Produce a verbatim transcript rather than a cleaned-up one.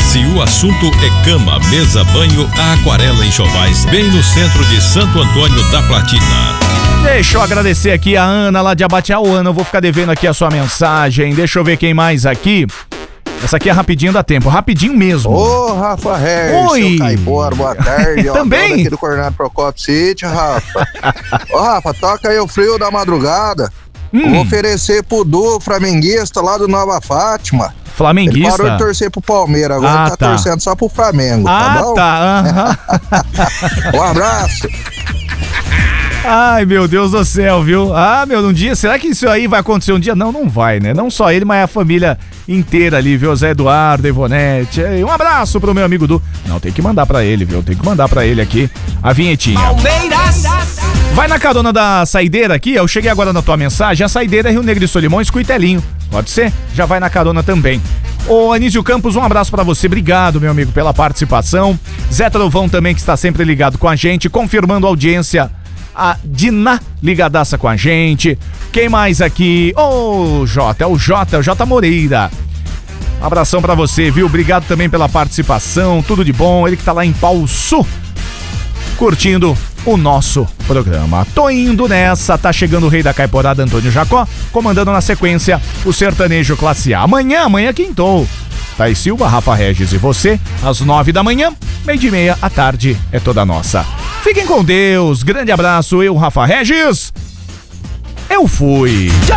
Se o assunto é cama, mesa, banho, a Aquarela Enxovais, bem no centro de Santo Antônio da Platina. Deixa eu agradecer aqui a Ana lá de Abateá. Ô, Ana, eu vou ficar devendo aqui a sua mensagem. Deixa eu ver quem mais aqui. Essa aqui é rapidinho, dá tempo, rapidinho mesmo. Ô, Rafa Regis, Oi. seu Caipora, boa tarde. Ó, Também? aqui do Coronado Procopio City, Rafa. Ô, Rafa, toca aí o frio da madrugada. Hum. Vou oferecer pro Du, flamenguista lá do Nova Fátima. Flamenguista? Ele parou de torcer pro Palmeiras, agora Ah, tá, tá. torcendo só pro Flamengo, Ah, tá bom? tá, aham. Um abraço. Ai, meu Deus do céu, viu? Ah, meu, um dia, será que isso aí vai acontecer um dia? Não, não vai, né? Não só ele, mas a família inteira ali, viu? Zé Eduardo, Ivonete. Um abraço pro meu amigo Du. Não, tem que mandar pra ele, viu? Tem que mandar pra ele aqui a vinhetinha. Palmeiras. Vai na carona da saideira aqui, eu cheguei agora na tua mensagem, a saideira é Rio Negro e Solimões com Itelinho. Pode ser? Já vai na carona também. Ô, Anísio Campos, um abraço pra você, obrigado, meu amigo, pela participação. Zé Trovão também, que está sempre ligado com a gente, confirmando a audiência. A Diná ligadaça com a gente. Quem mais aqui? Ô, oh, Jota, é o Jota, é o Jota Moreira. Um abração pra você, viu? Obrigado também pela participação, tudo de bom. Ele que tá lá em Pau Sul, curtindo o nosso programa. Tô indo nessa, tá chegando o rei da caiporada, Antônio Jacó, comandando na sequência o sertanejo classe A. Amanhã, amanhã quintou. Thaís Silva, Rafa Regis e você, às nove da manhã, meio de meia, à tarde, é toda nossa. Fiquem com Deus, grande abraço, eu, Rafa Regis, eu fui. Tchau!